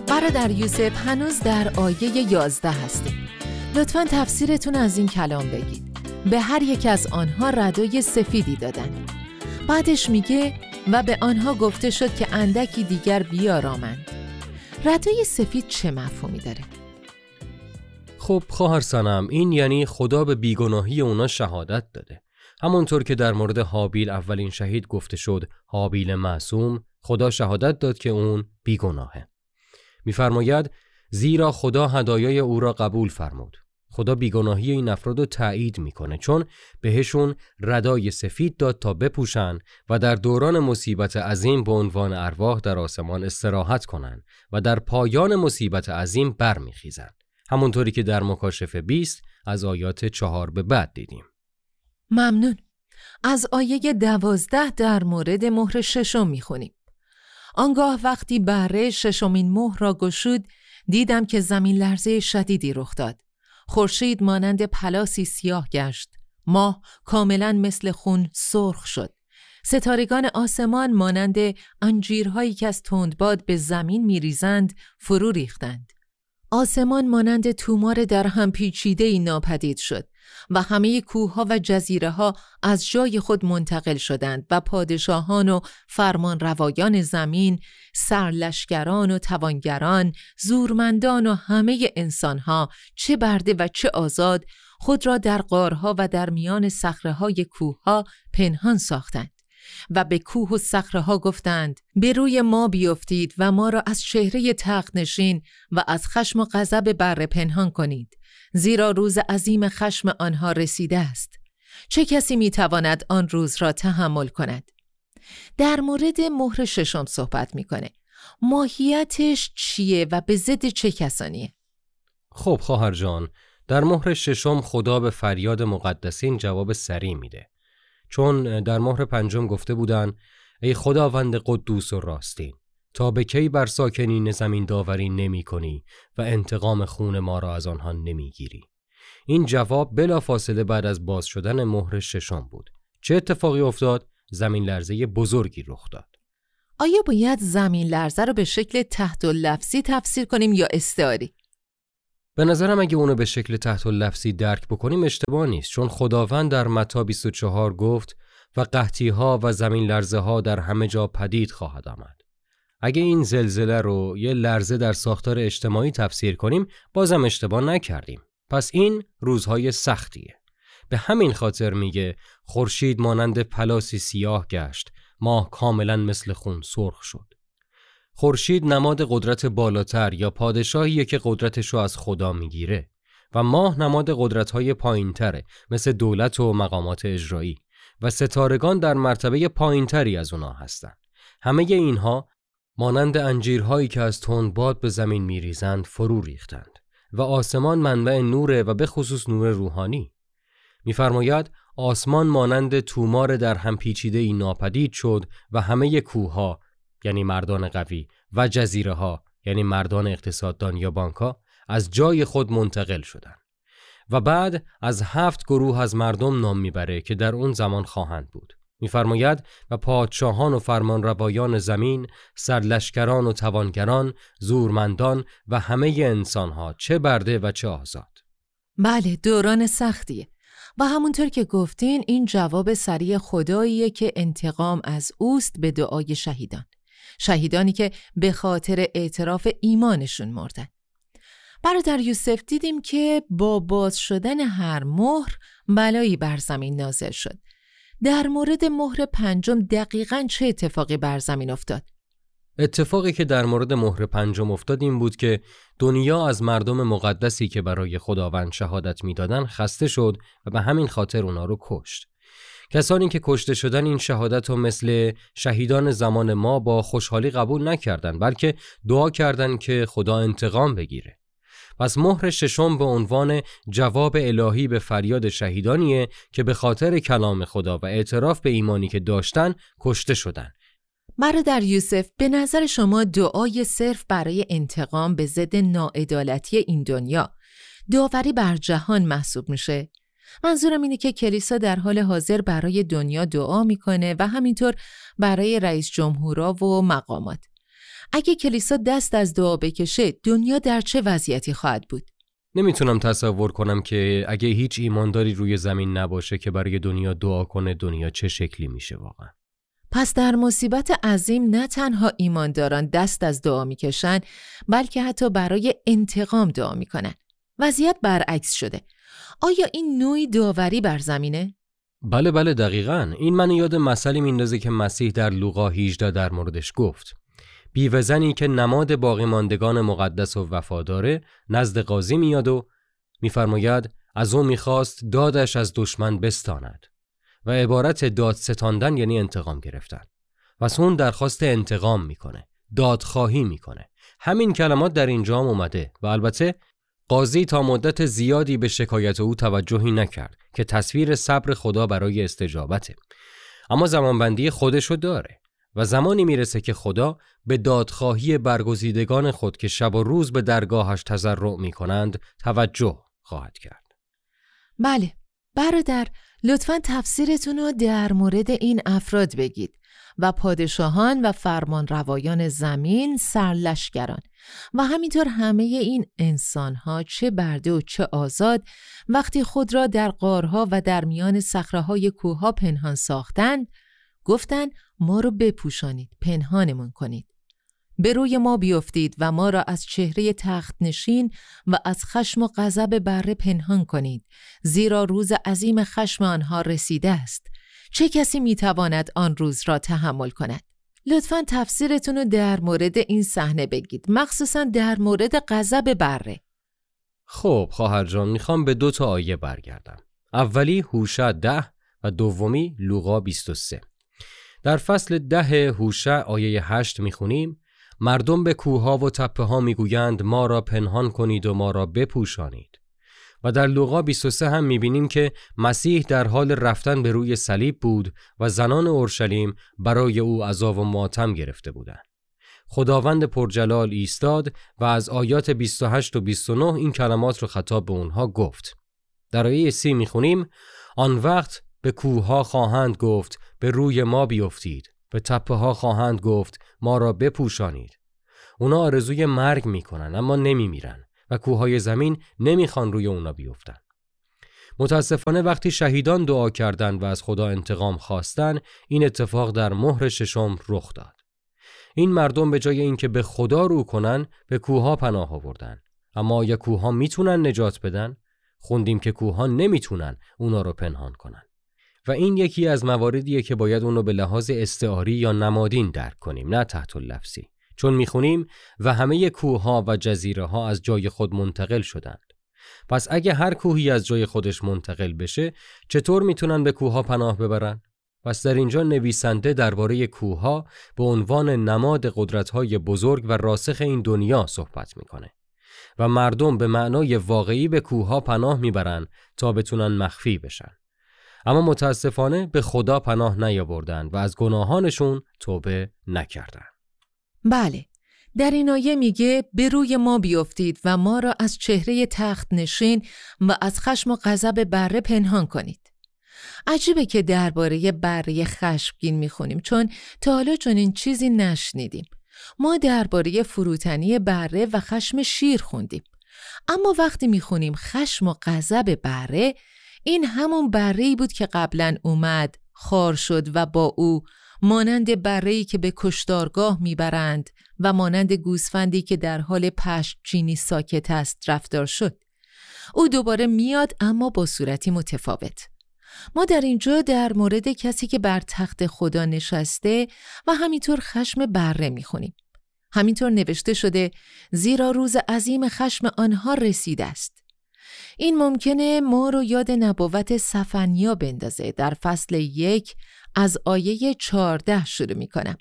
برادر یوسف هنوز در آیه 11 هستیم. لطفاً تفسیرتون از این کلام بگید. به هر یک از آنها ردای سفیدی دادند. بعدش میگه و به آنها گفته شد که اندکی دیگر بیارامند. ردای سفید چه مفهومی داره؟ خب خواهر سنم، این یعنی خدا به بیگناهی اونا شهادت داده. همونطور که در مورد هابیل اولین شهید گفته شد، هابیل معصوم، خدا شهادت داد که اون بیگناهه. می‌فرماید زیرا خدا هدایای او را قبول فرمود. خدا بیگناهی این افراد رو تایید میکنه چون بهشون ردای سفید داد تا بپوشن و در دوران مصیبت عظیم به عنوان ارواح در آسمان استراحت کنن و در پایان مصیبت عظیم برمیخیزن. همونطوری که در مکاشفه 20 از آیات 4 به بعد دیدیم. ممنون. از آیه 12 در مورد مهر ششم میخونیم. آنگاه وقتی بره ششمین مهر را گشود، دیدم که زمین لرزه شدیدی رخ داد. خورشید مانند پلاسی سیاه گشت. ماه کاملا مثل خون سرخ شد. ستارگان آسمان مانند انجیرهایی که از تندباد به زمین میریزند فرو ریختند. آسمان مانند تومار در هم پیچیده‌ای ناپدید شد و همه کوه‌ها و جزیره‌ها از جای خود منتقل شدند و پادشاهان و فرمانروایان زمین، سرلشکران و توانگران، زورمندان و همه انسان‌ها، چه برده و چه آزاد، خود را در غارها و در میان صخره‌های کوه‌ها پنهان ساختند و به کوه و صخره‌ها گفتند به روی ما بیفتید و ما را از چهره تخت نشین و از خشم و غضب بره پنهان کنید، زیرا روز عظیم خشم آنها رسیده است. چه کسی میتواند آن روز را تحمل کند؟ در مورد مهر ششم صحبت میکنه. ماهیتش چیه و به ضد چه کسانیه؟ خب خواهر جان، در مهر ششم خدا به فریاد مقدسین جواب سریع میده. چون در مهر پنجم گفته بودن ای خداوند قدوس و راستین، تا به کی بر ساکنین زمین داوری نمی کنی و انتقام خون ما را از آنها نمی گیری. این جواب بلافاصله بعد از باز شدن مهر ششم بود. چه اتفاقی افتاد؟ زمین لرزه بزرگی رخ داد. آیا باید زمین لرزه رو به شکل تحت لفظی تفسیر کنیم یا استعاری؟ به نظرم اگه اونو به شکل تحت لفظی درک بکنیم اشتباه نیست، چون خداوند در متی 24 گفت و قحطی ها و زمین لرزه ها در همه جا پدید خواهد آمد. اگه این زلزله رو یه لرزه در ساختار اجتماعی تفسیر کنیم بازم اشتباه نکردیم. پس این روزهای سختیه. به همین خاطر میگه خورشید مانند پلاسی سیاه گشت، ماه کاملا مثل خون سرخ شد. خورشید نماد قدرت بالاتر یا پادشاهیه که قدرتشو از خدا میگیره و ماه نماد قدرت‌های پایین‌تره مثل دولت و مقامات اجرایی و ستارگان در مرتبه پایین‌تری از اونا هستن. همه اینها مانند انجیرهایی که از تندباد به زمین میریزند فرو ریختند و آسمان منبع نوره و به خصوص نور روحانی. می‌فرماید آسمان مانند تومار در هم پیچیده‌ای ناپدید شد و همه کوه‌ها یعنی مردان قوی و جزیره ها یعنی مردان اقتصاددان یا بانک‌ها از جای خود منتقل شدند و بعد از 7 گروه از مردم نام میبره که در اون زمان خواهند بود. میفرماید و پادشاهان و فرمانروایان زمین، سرلشکران و توانگران، زورمندان و همه انسان‌ها چه برده و چه آزاد. بله، دوران سختیه و همونطور که گفتین این جواب سریع خداییه که انتقام از اوست به دعای شهیدانی که به خاطر اعتراف ایمانشون مردن. برادر یوسف دیدیم که با باز شدن هر مهر بلایی بر زمین نازل شد. در مورد مهر پنجم دقیقاً چه اتفاقی بر زمین افتاد؟ اتفاقی که در مورد مهر پنجم افتاد این بود که دنیا از مردم مقدسی که برای خداوند شهادت میدادن خسته شد و به همین خاطر اونا رو کشت. کسانی که کشته شدن این شهادت رو مثل شهیدان زمان ما با خوشحالی قبول نکردند، بلکه دعا کردند که خدا انتقام بگیره. پس مهر ششم به عنوان جواب الهی به فریاد شهیدانیه که به خاطر کلام خدا و اعتراف به ایمانی که داشتن کشته شدن. برادر یوسف، به نظر شما دعای صرف برای انتقام به ضد ناعدالتی این دنیا داوری بر جهان محسوب میشه؟ منظورم اینه که کلیسا در حال حاضر برای دنیا دعا میکنه و همینطور برای رئیس جمهورا و مقامات. اگه کلیسا دست از دعا بکشه دنیا در چه وضعیتی خواهد بود؟ نمیتونم تصور کنم که اگه هیچ ایمانداری روی زمین نباشه که برای دنیا دعا کنه دنیا چه شکلی میشه واقعا. پس در مصیبت عظیم نه تنها ایمانداران دست از دعا میکشن، بلکه حتی برای انتقام دعا میکنن. وضعیت برعکس شده. آیا این نوعی داوری بر زمینه؟ بله دقیقاً. این منو یاد مثلی میندازه که مسیح در لوقا 18 در موردش گفت. بیوه‌زنی که نماد باقی ماندگان مقدس و وفاداره نزد قاضی میاد و میفرماید از او میخواست دادش از دشمن بستاند و عبارت داد ستاندن یعنی انتقام گرفتن. پس اون درخواست انتقام میکنه، دادخواهی میکنه. همین کلمات در اینجا هم اومده و البته قاضی تا مدت زیادی به شکایت او توجهی نکرد که تصویر صبر خدا برای استجابته. اما زمانبندی خودشو داره و زمانی میرسه که خدا به دادخواهی برگزیدگان خود که شب و روز به درگاهش تضرع میکنند توجه خواهد کرد. بله، برادر، لطفاً تفسیرتون رو در مورد این افراد بگید و پادشاهان و فرمانروایان زمین، سرلشکران و همینطور همه این انسانها چه برده و چه آزاد وقتی خود را در غارها و در میان صخره‌های کوه‌ها پنهان ساختند، گفتن ما رو بپوشانید، پنهانمون کنید. به روی ما بیفتید و ما را از چهره تخت نشین و از خشم و غضب بره پنهان کنید، زیرا روز عظیم خشم آنها رسیده است. چه کسی میتواند آن روز را تحمل کند؟ لطفاً تفسیرتون رو در مورد این صحنه بگید، مخصوصاً در مورد غضب بره. خب خواهر جان، میخوام به 2 آیه برگردم. اولی هوشع 10 و دومی لوقا 23. در فصل 10 هوشع آیه 8 میخونیم: مردم به کوهها و تپه ها میگویند ما را پنهان کنید و ما را بپوشانید. و در لوقا 23 هم میبینیم که مسیح در حال رفتن به روی صلیب بود و زنان اورشلیم برای او عزا و ماتم گرفته بودند. خداوند پرجلال ایستاد و از آیات 28 و 29 این کلمات رو خطاب به اونها گفت. در آیه 30 میخونیم: آن وقت به کوهها خواهند گفت به روی ما بیفتید، به تپه ها خواهند گفت ما را بپوشانید. اونا آرزوی مرگ میکنن اما نمیمیرن و کوههای زمین نمیخوان روی اونا بیفتن. متاسفانه وقتی شهیدان دعا کردند و از خدا انتقام خواستن، این اتفاق در مهر 6 رخ داد. این مردم به جای اینکه به خدا رو کنن به کوهها پناه آوردن. اما آیا کوهها میتونن نجات بدن؟ خوندیم که کوهها نمیتونن اونا رو پنهان کنن. و این یکی از مواردیه که باید اونو به لحاظ استعاری یا نمادین درک کنیم، نه تحت اللفظی. چون میخونیم و همه کوهها و جزیره ها از جای خود منتقل شدند. پس اگه هر کوهی از جای خودش منتقل بشه، چطور میتونن به کوهها پناه ببرن؟ پس در اینجا نویسنده درباره کوهها به عنوان نماد قدرت‌های بزرگ و راسخ این دنیا صحبت میکنه. و مردم به معنای واقعی به کوهها پناه میبرن تا بتونن مخفی بشن. اما متاسفانه به خدا پناه نیاوردن و از گناهانشون توبه نکردن. بله، در این آیه میگه به روی ما بیفتید و ما را از چهره تخت نشین و از خشم و غضب بره پنهان کنید. عجیبه که درباره بره خشمگین میخونیم، چون تا حالا چنین چیزی نشنیدیم. ما درباره فروتنی بره و خشم شیر خوندیم، اما وقتی میخونیم خشم و غضب بره، این همون بره‌ای بود که قبلا اومد، خار شد و با او مانند بره‌ای که به کشتارگاه میبرند و مانند گوسفندی که در حال پشت چینی ساکت است رفتار شد. او دوباره میاد اما با صورتی متفاوت. ما در اینجا در مورد کسی که بر تخت خدا نشسته و همینطور خشم بره میخونیم. همینطور نوشته شده زیرا روز عظیم خشم آنها رسیده است. این ممکنه ما رو یاد نبوت سفنیا بندازه. در فصل 1 از آیه 14 شروع میکنم.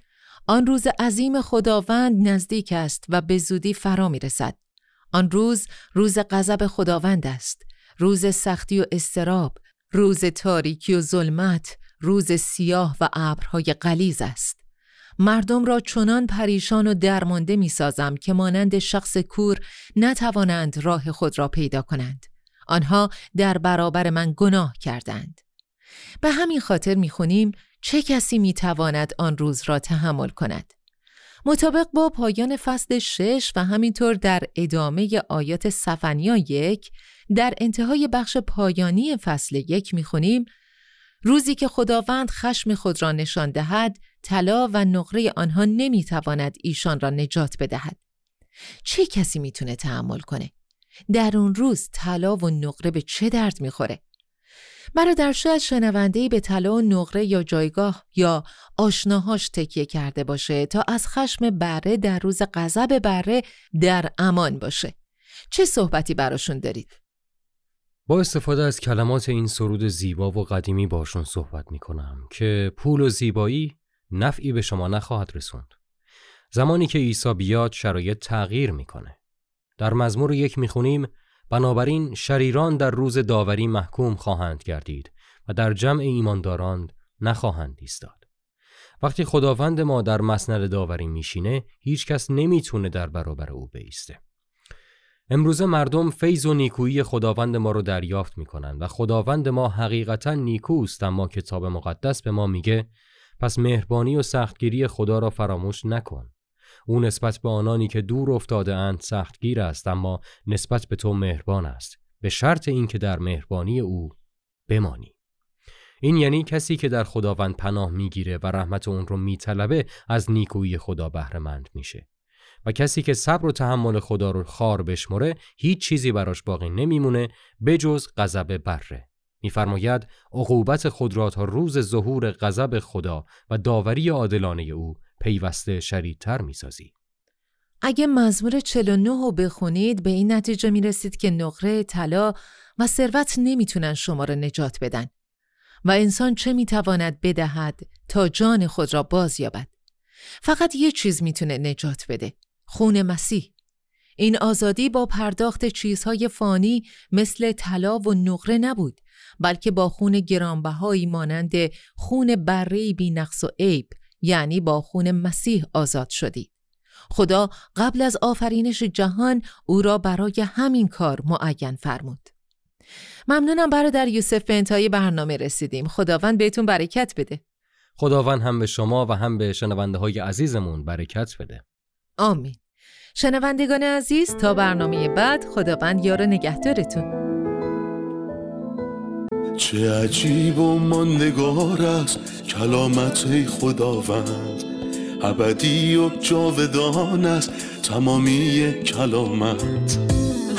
آن روز عظیم خداوند نزدیک است و به زودی فرا میرسد. آن روز روز غضب خداوند است، روز سختی و اضطراب، روز تاریکی و ظلمت، روز سیاه و ابرهای غلیظ است. مردم را چنان پریشان و درمانده می سازم که مانند شخص کور نتوانند راه خود را پیدا کنند. آنها در برابر من گناه کردند. به همین خاطر می خونیم چه کسی می تواند آن روز را تحمل کند. مطابق با پایان فصل 6 و همینطور در ادامه آیات صفنیا 1 در انتهای بخش پایانی فصل 1 میخونیم: روزی که خداوند خشم خود را نشان دهد، طلا و نقره آنها نمیتواند ایشان را نجات بدهد. چه کسی میتونه تحمل کنه؟ در اون روز طلا و نقره به چه درد میخوره؟ برادر، شاید شنونده‌ای به طلا و نقره یا جایگاه یا آشناهاش تکیه کرده باشه تا از خشم بره در روز غضب بره در امان باشه. چه صحبتی براشون دارید؟ با استفاده از کلمات این سرود زیبا و قدیمی باشون صحبت میکنم که پول و زیبایی نفعی به شما نخواهد رسوند. زمانی که عیسی بیاد شرایط تغییر میکنه. در مزمور 1 میخونیم: بنابراین شریران در روز داوری محکوم خواهند گردید و در جمع ایمانداران نخواهند ایستاد. وقتی خداوند ما در مسند داوری میشینه، هیچ کس نمیتونه در برابر او بایسته. امروزه مردم فیض و نیکویی خداوند ما رو دریافت میکنن و خداوند ما حقیقتا نیکوست، اما کتاب مقدس به ما میگه پس مهربانی و سختگیری خدا را فراموش نکن. او نسبت به آنانی که دور افتاده اند سختگیر است، اما نسبت به تو مهربان است، به شرط این که در مهربانی او بمانی. این یعنی کسی که در خداوند پناه میگیره و رحمت اون رو میطلبه از نیکویی خدا بهره مند میشه. و کسی که صبر و تحمل خدا رو خار بشمره، هیچ چیزی براش باقی نمیمونه بجز غضب بره. میفرماید عقوبت خود را تا روز ظهور غضب خدا و داوری عادلانه او پیوسته شدیدتر میسازی. اگه مزمور 49 رو بخونید به این نتیجه میرسید که نقره، طلا و ثروت نمیتونن شما را نجات بدن و انسان چه میتواند بدهد تا جان خود را باز یابد؟ فقط یه چیز میتونه نجات بده: خون مسیح. این آزادی با پرداخت چیزهای فانی مثل طلا و نقره نبود، بلکه با خون گرانبهایی مانند خون بره‌ای بی نقص و عیب، یعنی با خون مسیح آزاد شدید. خدا قبل از آفرینش جهان او را برای همین کار معین فرمود. ممنونم برادر یوسف، به انتهای برنامه رسیدیم. خداوند بهتون برکت بده. خداوند هم به شما و هم به شنونده های عزیزمون برکت بده. آمین. شنوندگان عزیز، تا برنامه بعد، خداوند یار و نگهدارتون. چه عجیب و ماندگار است کلامت خداوند، ابدی و جاودان است تمامی کلامت.